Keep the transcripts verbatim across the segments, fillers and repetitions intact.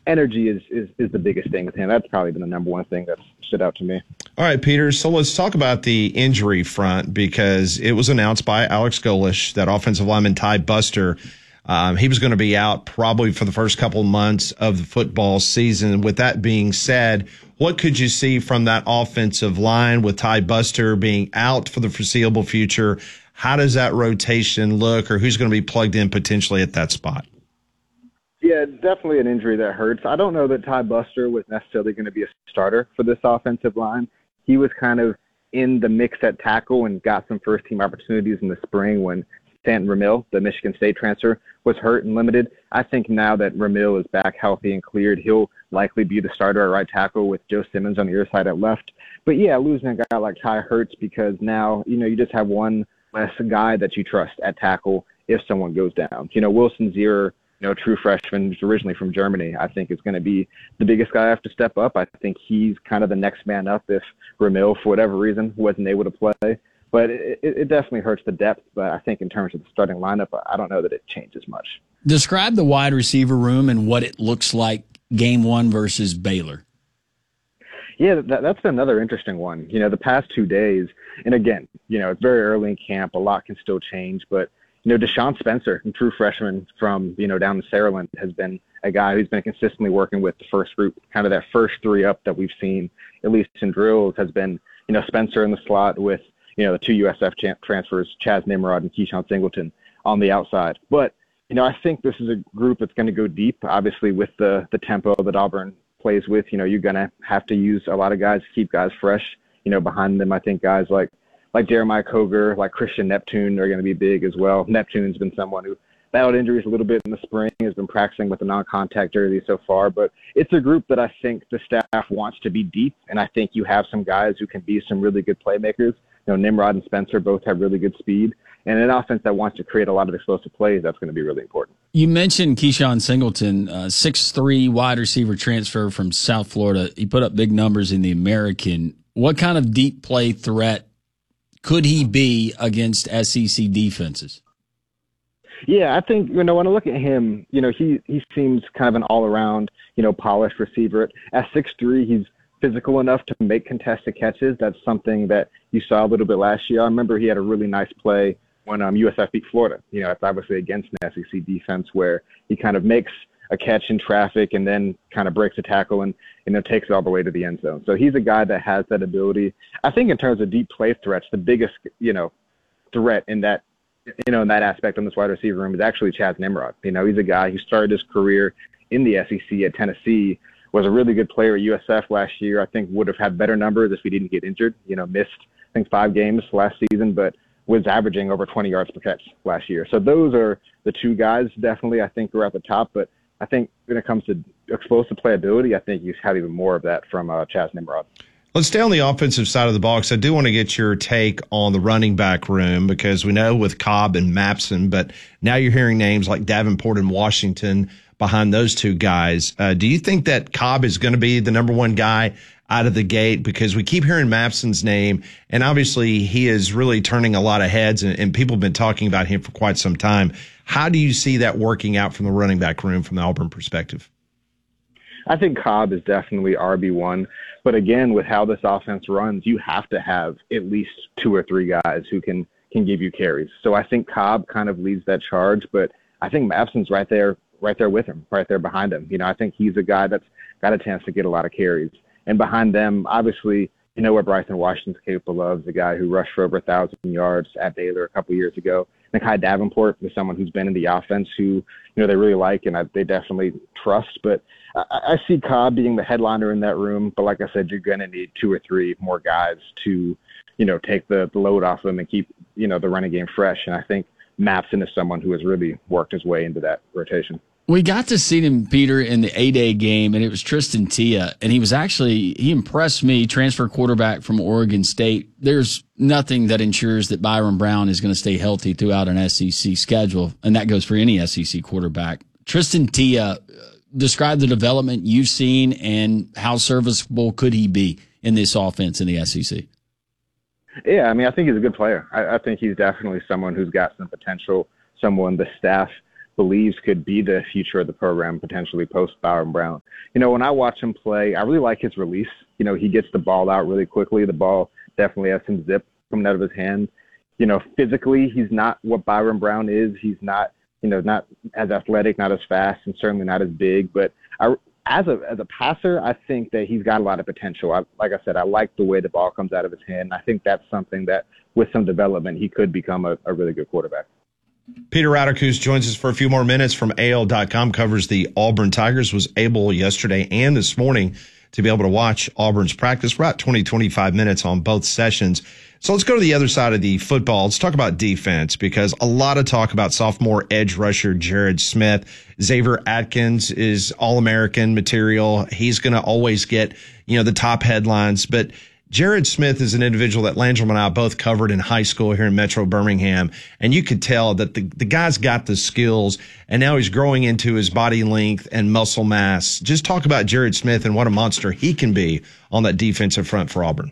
energy is, is, is the biggest thing with him. That's probably been the number one thing that's stood out to me. All right, Peter. So let's talk about the injury front, because it was announced by Alex Golesh that offensive lineman Ty Buster, um, he was going to be out probably for the first couple of months of the football season. With that being said, what could you see from that offensive line with Ty Buster being out for the foreseeable future? How does that rotation look, or who's going to be plugged in potentially at that spot? Yeah, definitely an injury that hurts. I don't know that Ty Buster was necessarily going to be a starter for this offensive line. He was kind of in the mix at tackle and got some first-team opportunities in the spring when Stanton Ramil, the Michigan State transfer, was hurt and limited. I think now that Ramil is back healthy and cleared, he'll likely be the starter at right tackle with Joe Simmons on the other side at left. But, yeah, losing a guy like Ty hurts because now, you know, you just have one less guy that you trust at tackle if someone goes down. You know, Wilson Zierer, you know, true freshman who's originally from Germany, I think is going to be the biggest guy I have to step up. I think he's kind of the next man up if Ramil, for whatever reason, wasn't able to play. But it, it definitely hurts the depth. But I think in terms of the starting lineup, I don't know that it changes much. Describe the wide receiver room and what it looks like game one versus Baylor. Yeah, that, that's another interesting one. You know, the past two days, and again, you know, it's very early in camp. A lot can still change, but you know, Deshaun Spencer, a true freshman from, you know, down in Saraland, has been a guy who's been consistently working with the first group. Kind of that first three up that we've seen, at least in drills, has been, you know, Spencer in the slot with, you know, the two U S F transfers, Chaz Nimrod and Keyshawn Singleton on the outside. But, you know, I think this is a group that's going to go deep, obviously, with the, the tempo that Auburn plays with. You know, you're going to have to use a lot of guys to keep guys fresh. You know, behind them, I think guys like like Jeremiah Coger, like Christian Neptune are going to be big as well. Neptune's been someone who battled injuries a little bit in the spring, has been practicing with the non-contact jersey so far. But it's a group that I think the staff wants to be deep, and I think you have some guys who can be some really good playmakers. You know, Nimrod and Spencer both have really good speed. And an offense that wants to create a lot of explosive plays, that's going to be really important. You mentioned Keyshawn Singleton, uh, six three wide receiver transfer from South Florida. He put up big numbers in the American. What kind of deep play threat could he be against S E C defenses? Yeah, I think, you know, when I look at him, you know, he, he seems kind of an all-around, you know, polished receiver. At six three, he's physical enough to make contested catches. That's something that you saw a little bit last year. I remember he had a really nice play when um, U S F beat Florida. You know, it's obviously against an S E C defense where he kind of makes a catch in traffic and then kind of breaks a tackle and, you know, takes it all the way to the end zone. So he's a guy that has that ability. I think in terms of deep play threats, the biggest, you know, threat in that, you know, in that aspect on this wide receiver room is actually Chaz Nimrod. You know, he's a guy who started his career in the S E C at Tennessee, was a really good player at U S F last year. I think would have had better numbers if he didn't get injured. You know, missed, I think, five games last season, but was averaging over twenty yards per catch last year. So those are the two guys definitely I think are at the top. But I think when it comes to explosive playability, I think you have even more of that from uh, Chaz Nimrod. Let's stay on the offensive side of the ball, because I do want to get your take on the running back room, because we know with Cobb and Mapson, but now you're hearing names like Davenport and Washington behind those two guys. Uh, do you think that Cobb is going to be the number one guy out of the gate? Because we keep hearing Mapson's name, and obviously he is really turning a lot of heads, and, and people have been talking about him for quite some time. How do you see that working out from the running back room from the Auburn perspective? I think Cobb is definitely R B one. But again, with how this offense runs, you have to have at least two or three guys who can, can give you carries. So I think Cobb kind of leads that charge, but I think Mapson's right there, right there with him, right there behind him. You know, I think he's a guy that's got a chance to get a lot of carries. And behind them, obviously, you know what Bryson Washington's capable of, the guy who rushed for over a thousand yards at Baylor a couple years ago. Nakai Davenport is someone who's been in the offense who, you know, they really like and I, they definitely trust. But I, I see Cobb being the headliner in that room. But like I said, you're going to need two or three more guys to, you know, take the, the load off them and keep, you know, the running game fresh. And I think Mapson is someone who has really worked his way into that rotation. We got to see him, Peter, in the A-Day game, and it was Tristan Tia, and he was actually, he impressed me, transfer quarterback from Oregon State. There's nothing that ensures that Byron Brown is going to stay healthy throughout an S E C schedule, and that goes for any S E C quarterback. Tristan Tia, describe the development you've seen and how serviceable could he be in this offense in the S E C? Yeah, I mean, I think he's a good player. I, I think he's definitely someone who's got some potential, someone the staff believes could be the future of the program potentially post Byron Brown. You know, when I watch him play, I really like his release. You know, he gets the ball out really quickly. The ball definitely has some zip coming out of his hand. You know, physically, he's not what Byron Brown is. He's not, you know, not as athletic, not as fast, and certainly not as big. But I, as a as a passer, I think that he's got a lot of potential. I, like I said, I like the way the ball comes out of his hand. I think that's something that, with some development, he could become a, a really good quarterback. Peter Radakus joins us for a few more minutes from A L dot com, covers the Auburn Tigers, was able yesterday and this morning to be able to watch Auburn's practice, about twenty, twenty-five minutes on both sessions. So let's go to the other side of the football. Let's talk about defense, because a lot of talk about sophomore edge rusher Jared Smith. Xavier Atkins is All-American material. He's going to always get, you know, the top headlines, but Jared Smith is an individual that Landrum and I both covered in high school here in Metro Birmingham, and you could tell that the, the guy's got the skills, and now he's growing into his body length and muscle mass. Just talk about Jared Smith and what a monster he can be on that defensive front for Auburn.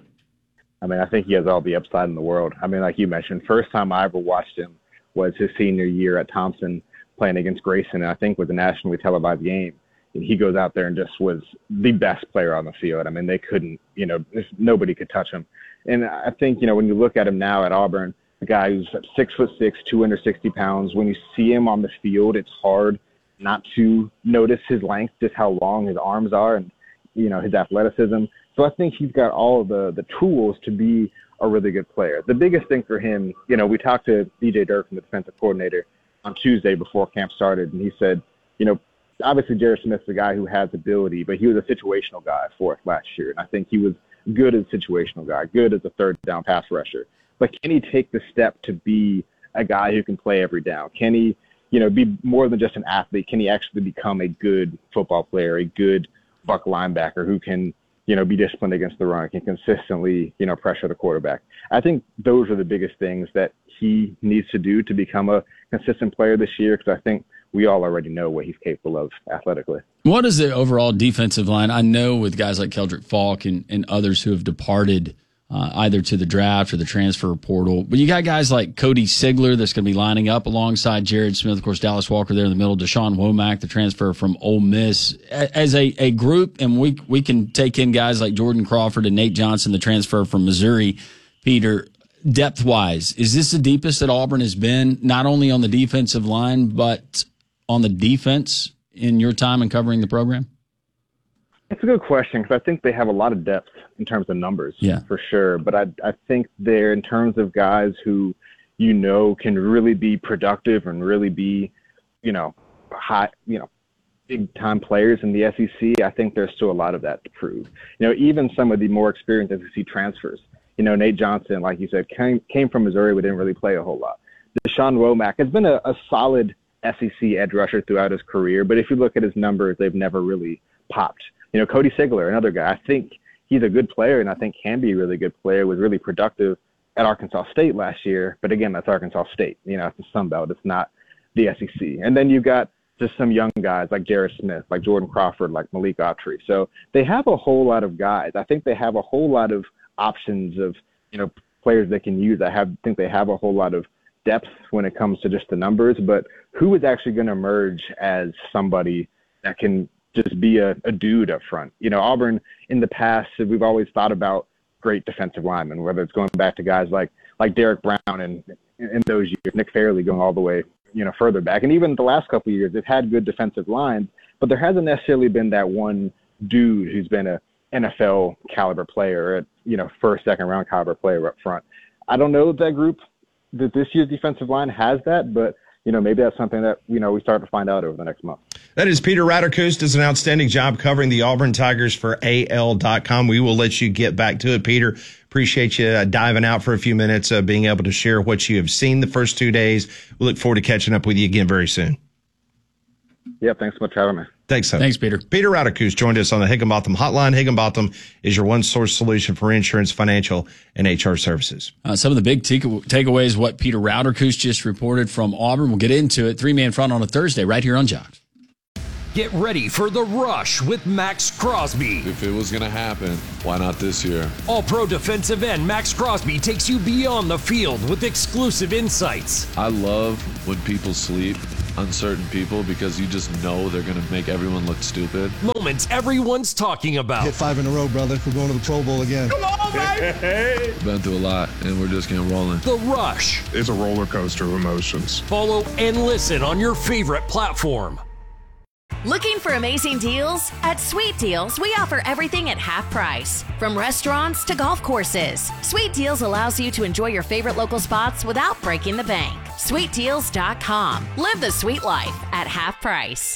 I mean, I think he has all the upside in the world. I mean, like you mentioned, first time I ever watched him was his senior year at Thompson playing against Grayson, and I think with a nationally televised game. And he goes out there and just was the best player on the field. I mean, they couldn't, you know, nobody could touch him. And I think, you know, when you look at him now at Auburn, a guy who's six foot six, two hundred sixty pounds, when you see him on the field, it's hard not to notice his length, just how long his arms are and, you know, his athleticism. So I think he's got all of the, the tools to be a really good player. The biggest thing for him, you know, we talked to D J Dirk, the defensive coordinator, on Tuesday before camp started, and he said, you know, obviously Jared Smith's a guy who has ability, but he was a situational guy for us last year. And I think he was good as a situational guy, good as a third down pass rusher. But can he take the step to be a guy who can play every down? Can he, you know, be more than just an athlete? Can he actually become a good football player, a good buck linebacker who can, you know, be disciplined against the run, can consistently, you know, pressure the quarterback? I think those are the biggest things that he needs to do to become a consistent player this year, because I think we all already know what he's capable of athletically. What is the overall defensive line? I know with guys like Keldrick Falk and, and others who have departed uh, either to the draft or the transfer portal, but you got guys like Cody Sigler that's going to be lining up alongside Jared Smith. Of course, Dallas Walker there in the middle, Deshaun Womack, the transfer from Ole Miss. As a, a group, and we we can take in guys like Jordan Crawford and Nate Johnson, the transfer from Missouri. Peter, depth-wise, is this the deepest that Auburn has been, not only on the defensive line, but on the defense in your time in covering the program? It's a good question, because I think they have a lot of depth in terms of numbers, yeah, for sure. But I, I think they're, in terms of guys who, you know, can really be productive and really be, you know, high, you know, big-time players in the S E C, I think there's still a lot of that to prove. You know, even some of the more experienced S E C transfers, you know, Nate Johnson, like you said, came, came from Missouri, but didn't really play a whole lot. Deshaun Womack has been a, a solid S E C edge rusher throughout his career, but if you look at his numbers, they've never really popped. You know, Cody Sigler, another guy, I think he's a good player, and I think can be a really good player, was really productive at Arkansas State last year. But again, that's Arkansas State. You know, it's the Sun Belt. It's not the S E C. And then you've got just some young guys like Jared Smith, like Jordan Crawford, like Malik Autry. So they have a whole lot of guys. I think they have a whole lot of options of, you know, players they can use. I have think they have a whole lot of depth when it comes to just the numbers, but who is actually going to emerge as somebody that can just be a, a dude up front? You know, Auburn in the past, we've always thought about great defensive linemen, whether it's going back to guys like like Derek Brown and in those years, Nick Fairley going all the way, you know, further back. And even the last couple of years, they've had good defensive lines, but there hasn't necessarily been that one dude who's been a N F L caliber player, a, you know, first, second round caliber player up front. I don't know if that group, that this year's defensive line has that, but you know, maybe that's something that, you know, we start to find out over the next month. That is Peter Radakus, does an outstanding job covering the Auburn Tigers for A L dot com. We will let you get back to it, Peter. Appreciate you uh, diving out for a few minutes, uh, being able to share what you have seen the first two days. We look forward to catching up with you again very soon. Yeah, thanks so much for having me. Thanks, son. Thanks, Peter. Peter Radakus joined us on the Higginbotham Hotline. Higginbotham is your one-source solution for insurance, financial, and H R services. Uh, some of the big take- takeaways, what Peter Radakus just reported from Auburn. We'll get into it. Three-man front on a Thursday right here on Jocks. Get ready for the rush with Max Crosby. If it was going to happen, why not this year? All-pro defensive end Max Crosby takes you beyond the field with exclusive insights. I love when people sleep uncertain people because you just know they're going to make everyone look stupid. Moments everyone's talking about. Hit five in a row, brother. We're going to the Pro Bowl again. Come on, baby! Been through a lot, and we're just getting rolling. The Rush. It's a roller coaster of emotions. Follow and listen on your favorite platform. Looking for amazing deals? At Sweet Deals, we offer everything at half price. From restaurants to golf courses, Sweet Deals allows you to enjoy your favorite local spots without breaking the bank. sweet deals dot com. Live the sweet life at half price.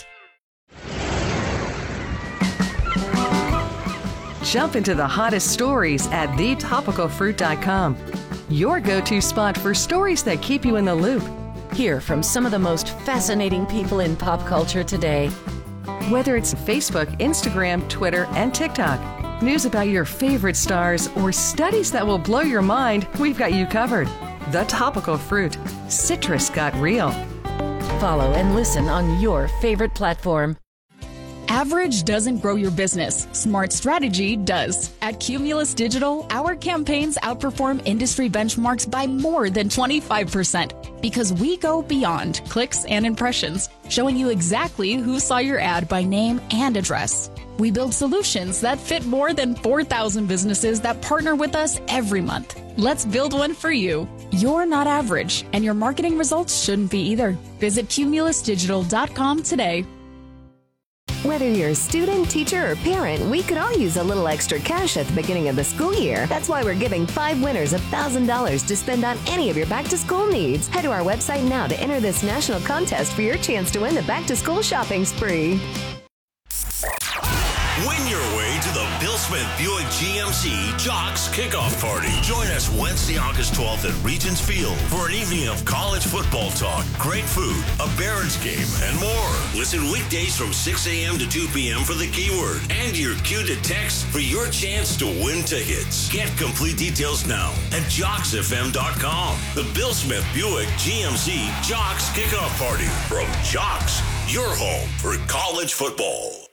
Jump into the hottest stories at the topical fruit dot com. Your go-to spot for stories that keep you in the loop. Hear from some of the most fascinating people in pop culture today. Whether it's Facebook, Instagram, Twitter, and TikTok, news about your favorite stars, or studies that will blow your mind, we've got you covered. The Topical Fruit. Citrus got real. Follow and listen on your favorite platform. Average doesn't grow your business. Smart strategy does. At Cumulus Digital, our campaigns outperform industry benchmarks by more than twenty-five percent because we go beyond clicks and impressions, showing you exactly who saw your ad by name and address. We build solutions that fit more than four thousand businesses that partner with us every month. Let's build one for you. You're not average, and your marketing results shouldn't be either. Visit cumulus digital dot com today. Whether you're a student, teacher, or parent, we could all use a little extra cash at the beginning of the school year. That's why we're giving five winners one thousand dollars to spend on any of your back-to-school needs. Head to our website now to enter this national contest for your chance to win the back-to-school shopping spree. Win your way to the Bill Smith Buick G M C Jocks Kickoff Party. Join us Wednesday, August twelfth at Regents Field for an evening of college football talk, great food, a Barons game, and more. Listen weekdays from six a.m. to two p.m. for the keyword and your cue to text for your chance to win tickets. Get complete details now at jocks f m dot com. The Bill Smith Buick G M C Jocks Kickoff Party from Jocks, your home for college football.